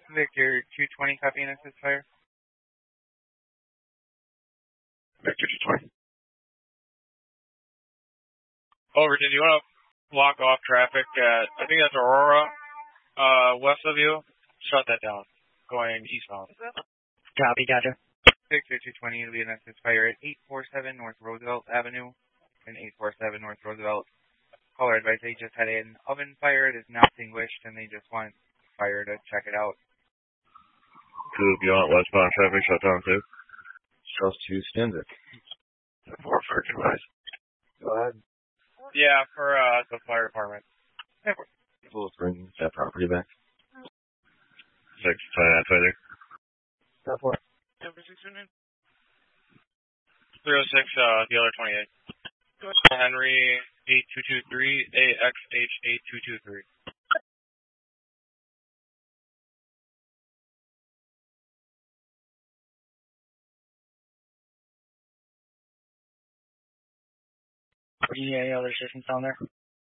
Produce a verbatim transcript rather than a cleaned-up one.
Victor two twenty, copy and assist fire. Victor two twenty. Overton, you want to block off traffic at, I think that's Aurora, uh, west of you? Shut that down. Going eastbound. Copy, gotcha. Victor two twenty, lead and assist fire at eight forty-seven North Roosevelt Avenue and eight forty-seven North Roosevelt. Caller advice, they just had an oven fire. It is not extinguished, and they just want fire to check it out. Coop, you want westbound traffic shut down too? Trust two standard. Four for advice. Go ahead. Yeah, for uh, the fire department. We'll bring that property back. Six, ten, fighter. Stop for it. Number six, three oh six, uh, the other twenty-eight. Henry eight two two three, A X H eight two two three. Do you need any other assistance down there?